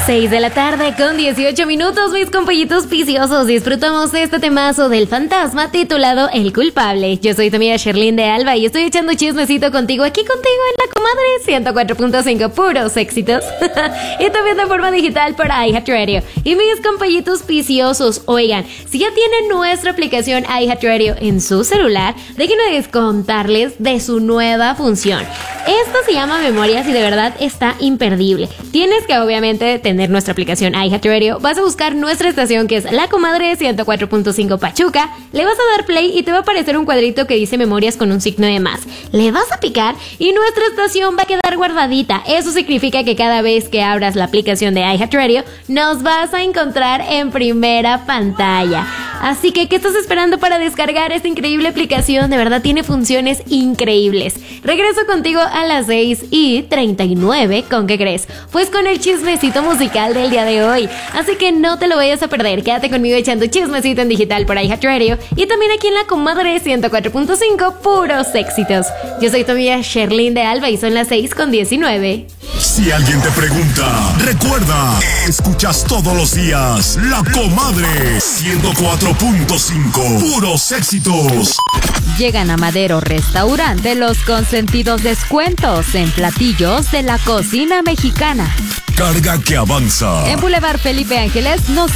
6 de la tarde con 18 minutos, mis compañitos viciosos. Disfrutamos de este temazo del fantasma titulado El Culpable. Yo soy tu amiga Sherlyn de Alba y estoy echando chismecito contigo, aquí contigo en La Comadre 104.5, puros éxitos. Y también de forma digital por iHeartRadio. Y mis compañitos viciosos, oigan, si ya tienen nuestra aplicación iHeartRadio en su celular, déjenme contarles de su nueva función. Esta se llama Memorias y de verdad está imperdible. Tienes que obviamente tener nuestra aplicación iHeartRadio, vas a buscar nuestra estación que es La Comadre 104.5 Pachuca, le vas a dar play y te va a aparecer un cuadrito que dice Memorias con un signo de más. Le vas a picar y nuestra estación va a quedar guardadita. Eso significa que cada vez que abras la aplicación de iHeartRadio nos vas a encontrar en primera pantalla. Así que, ¿qué estás esperando para descargar esta increíble aplicación? De verdad tiene funciones increíbles. Regreso contigo a las 6:39. ¿Con qué crees? Pues con el chismecito musical del día de hoy. Así que no te lo vayas a perder. Quédate conmigo echando chismecito en digital por iHeartRadio y también aquí en La Comadre 104.5, puros éxitos. Yo soy tu amiga Sherlyn de Alba y son las 6:19. Si alguien te pregunta, recuerda, escuchas todos los días La Comadre 104.5, puros éxitos. Llegan a Madero Restaurante los consentidos descuentos en platillos de la cocina mexicana. Carga que avanza. En Boulevard Felipe Ángeles nos